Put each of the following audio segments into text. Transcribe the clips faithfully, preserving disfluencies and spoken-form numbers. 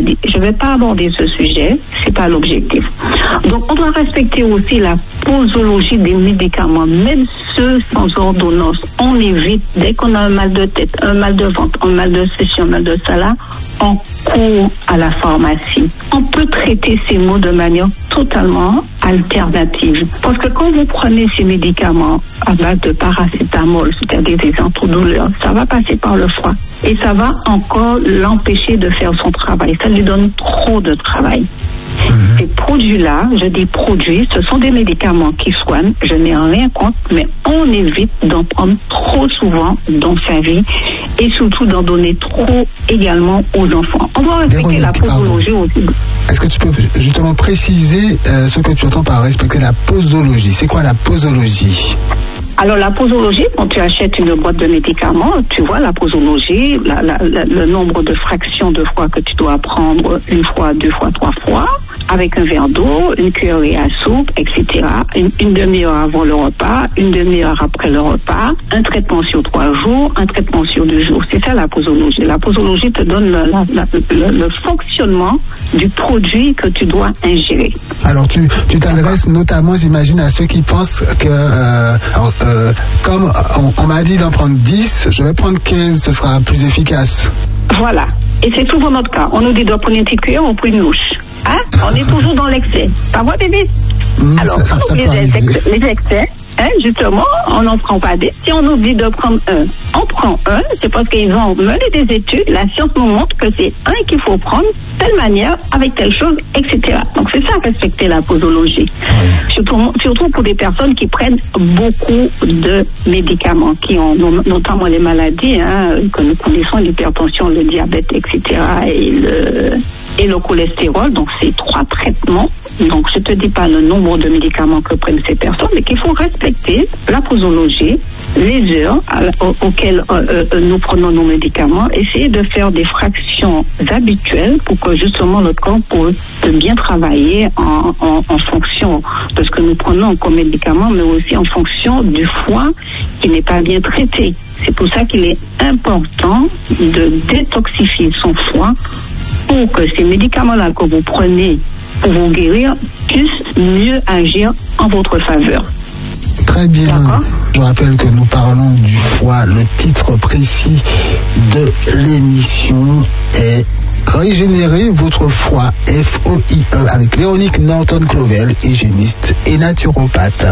maladie. Je ne vais pas aborder ce sujet, c'est pas l'objectif. Donc, on doit respecter aussi la posologie des médicaments, même ceux sans ordonnance. On évite, dès qu'on a un mal de tête, un mal de ventre, un mal de ceci, un mal de ça là, on court à la pharmacie. On peut traiter ces maux de manière totalement alternative. Parce que quand vous prenez ces médicaments à base de paracétamol, c'est-à-dire des antidouleurs, ça va passer par le foie. Et ça va encore l'empêcher de faire son travail. Ça lui donne trop de travail. Mmh. Ces produits-là, je dis produits, ce sont des médicaments qui soignent, je n'ai rien contre, mais on évite d'en prendre trop souvent dans sa vie et surtout d'en donner trop également aux enfants. On doit respecter Véronique, la posologie aussi. Est-ce que tu peux justement préciser euh, ce que tu entends par respecter la posologie? C'est quoi la posologie? Alors la posologie, quand tu achètes une boîte de médicaments, tu vois la posologie, la, la, la, le nombre de fractions de fois que tu dois prendre une fois, deux fois, trois fois, avec un verre d'eau, une cuillerée à soupe, et cetera. Une, une demi-heure avant le repas, une demi-heure après le repas, un traitement sur trois jours, un traitement sur deux jours. C'est ça la posologie. La posologie te donne le, la, la, le, le fonctionnement du produit que tu dois ingérer. Alors tu, tu t'adresses notamment, j'imagine, à ceux qui pensent que euh, alors, euh, comme on, on m'a dit d'en prendre dix, je vais prendre quinze, ce sera plus efficace. Voilà. Et c'est souvent notre cas. On nous dit de prendre une petite cuillère, on prend une louche. Hein? On est toujours dans l'excès. Pas vrai, bébé? Mmh, Alors, ça, ça, ça les, ex- les excès, hein, justement, on n'en prend pas des. Si on oublie de prendre un, on prend un, c'est parce qu'ils ont mené des études, la science nous montre que c'est un qu'il faut prendre, telle manière, avec telle chose, et cetera. Donc c'est ça, respecter la posologie. Mmh. Surtout, surtout pour des personnes qui prennent beaucoup de médicaments, qui ont notamment les maladies hein, que nous connaissons, l'hypertension, le diabète, et cetera, et le... et le cholestérol, donc c'est trois traitements. Donc je te dis pas le nombre de médicaments que prennent ces personnes, mais qu'il faut respecter la posologie, les heures auxquelles euh, euh, nous prenons nos médicaments, essayer de faire des fractions habituelles pour que justement notre corps puisse bien travailler en, en, en fonction de ce que nous prenons comme médicaments, mais aussi en fonction du foie qui n'est pas bien traité. C'est pour ça qu'il est important de détoxifier son foie pour que ces médicaments-là que vous prenez pour vous guérir puissent mieux agir en votre faveur. Très bien. D'accord. Je rappelle que nous parlons du foie. Le titre précis de l'émission est Régénérer votre foie, F O I E, avec Véronique Norton-Clovel, hygiéniste et naturopathe.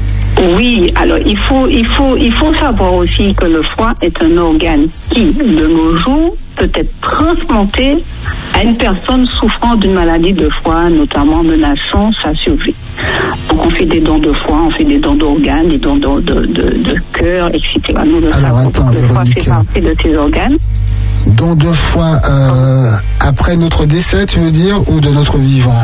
Oui, alors il faut, il faut, il faut savoir aussi que le foie est un organe qui, de nos jours, peut être transplanté à une personne souffrant d'une maladie de foie, notamment menaçant sa survie. Donc on fait des dons de foie, on fait des dons d'organes, des dons de, de, de, de cœur, et cetera. Nous le alors, savons, attends, le foie fait partie de ces organes. Don de foie euh, après notre décès, tu veux dire, ou de notre vivant?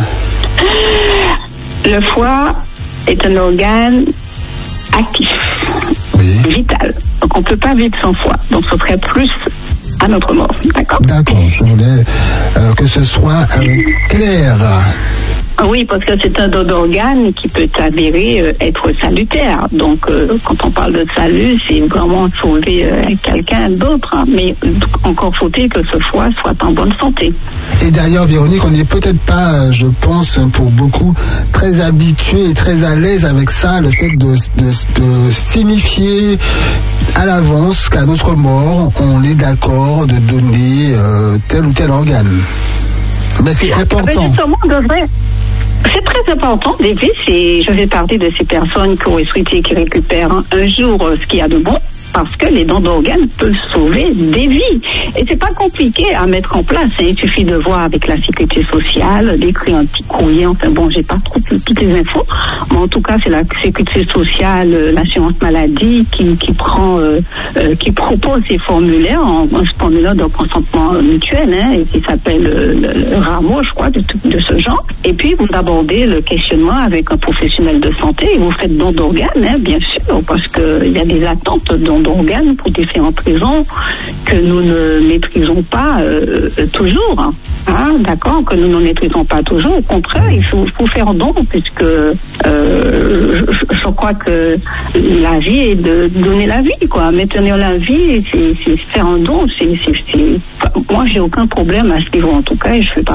Le foie est un organe actif, oui. Vital. Donc on ne peut pas vivre sans foie. Donc ce serait plus à notre mort. D'accord? D'accord. Je voulais euh, que ce soit euh, clair. Oui, parce que c'est un don d'organe qui peut s'avérer euh, être salutaire. Donc, euh, quand on parle de salut, c'est vraiment sauver euh, quelqu'un d'autre. Hein. Mais encore faut-il que ce foie soit en bonne santé. Et d'ailleurs, Véronique, on n'est peut-être pas, je pense, pour beaucoup, très habitués et très à l'aise avec ça, le fait de, de, de signifier à l'avance qu'à notre mort, on est d'accord de donner euh, tel ou tel organe. Mais c'est important. Mais justement, on devrait... C'est très important, David, c'est, je fais partie de ces personnes qui auraient souhaité qu'ils récupèrent un, un jour ce qu'il y a de bon, parce que les dons d'organes peuvent sauver des vies. Et c'est pas compliqué à mettre en place, hein. Il suffit de voir avec la sécurité sociale, d'écrire un petit courrier, enfin bon, j'ai pas trop toutes les infos, mais en tout cas, c'est la sécurité sociale, l'assurance maladie qui, qui prend, euh, euh, qui propose ces formulaires, en, en ce formulaire de consentement mutuel, hein, et qui s'appelle euh, le, le RAMO, je crois, de, de ce genre. Et puis, vous abordez le questionnement avec un professionnel de santé et vous faites don d'organes, hein, bien sûr, parce qu'il y a des attentes de don d'organes pour différentes raisons que nous ne maîtrisons pas euh, toujours. Hein, d'accord, que nous ne maîtrisons pas toujours. Au contraire, il faut, faut faire don, puisque euh, je, je crois que la vie est de donner la vie, quoi. Maintenir la vie, c'est, c'est faire un don. C'est, c'est, c'est... Moi, j'ai aucun problème à ce niveau, en tout cas, et je fais pas